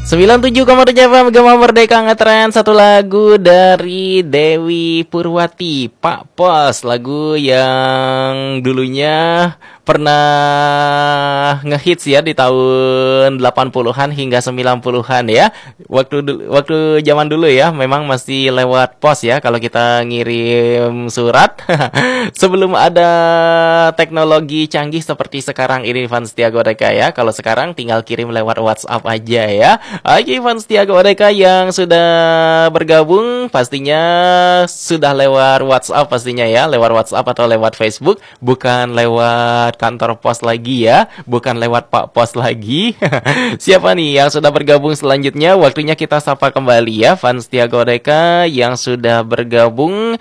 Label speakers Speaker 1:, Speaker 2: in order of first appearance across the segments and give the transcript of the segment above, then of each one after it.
Speaker 1: 97,7 FM Gema Merdeka ngetren satu lagu dari Dewi Purwati, Pak Pos. Lagu yang dulunya pernah ngehits ya di tahun 80-an hingga 90-an ya. Waktu zaman dulu ya, memang masih lewat pos ya kalau kita ngirim surat. Sebelum ada teknologi canggih seperti sekarang ini Fans Setia Godeka ya. Kalau sekarang tinggal kirim lewat WhatsApp aja ya. Oke, Fans Setia Godeka yang sudah bergabung pastinya sudah lewat WhatsApp pastinya ya, lewat WhatsApp atau lewat Facebook, bukan lewat kantor pos lagi ya, bukan lewat Pak Pos lagi. Siapa nih yang sudah bergabung selanjutnya? Waktunya kita sapa kembali ya Fans Setia Godeka yang sudah bergabung.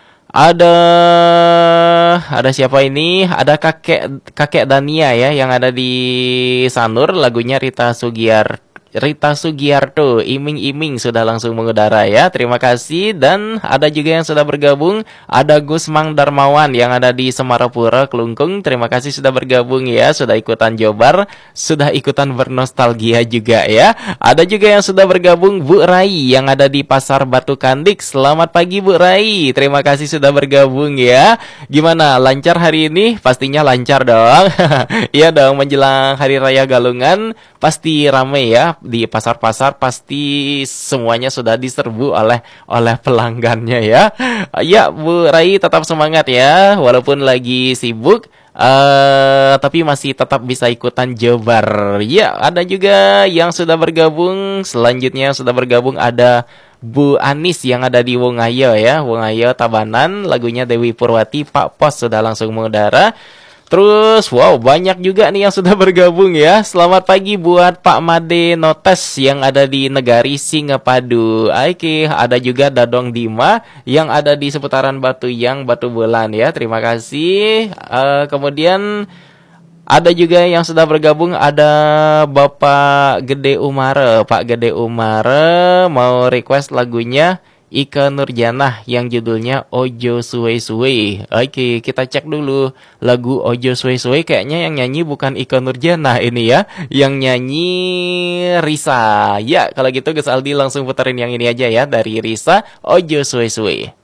Speaker 1: Ada siapa ini? Ada kakek Dania ya yang ada di Sanur, lagunya Rita Sugiarto, Iming-iming sudah langsung mengudara ya. Terima kasih. Dan ada juga yang sudah bergabung, ada Gusmang Darmawan yang ada di Semarapura, Kelungkung. Terima kasih sudah bergabung ya, sudah ikutan jobar, sudah ikutan bernostalgia juga ya. Ada juga yang sudah bergabung, Bu Rai yang ada di Pasar Batu Kandik. Selamat pagi Bu Rai. Terima kasih sudah bergabung ya. Gimana? Lancar hari ini? Pastinya lancar dong. Iya dong, menjelang Hari Raya Galungan pasti ramai ya. Di pasar-pasar pasti semuanya sudah diserbu oleh pelanggannya ya. Ya Bu Rai, tetap semangat ya, walaupun lagi sibuk. Tapi masih tetap bisa ikutan jobar. Ya, ada juga yang sudah bergabung. Selanjutnya yang sudah bergabung ada Bu Anis yang ada di Wongayo ya, Wongayo Tabanan. Lagunya Dewi Purwati, Pak Pos sudah langsung mengudara. Terus, wow, banyak juga nih yang sudah bergabung ya. Selamat pagi buat Pak Made Notes yang ada di Negari Singapadu. Oke, ada juga Dadong Dima yang ada di seputaran Batu Yang, Batu Bulan ya. Terima kasih. Kemudian ada juga yang sudah bergabung, ada Bapak Gede Umare. Pak Gede Umare mau request lagunya Ika Nurjanah yang judulnya Ojo Suwe Suwe. Oke, kita cek dulu lagu Ojo Suwe Suwe. Kayaknya yang nyanyi bukan Ika Nurjanah ini ya, yang nyanyi Risa. Ya, kalau gitu Gus Aldi langsung puterin yang ini aja ya, dari Risa, Ojo Suwe Suwe.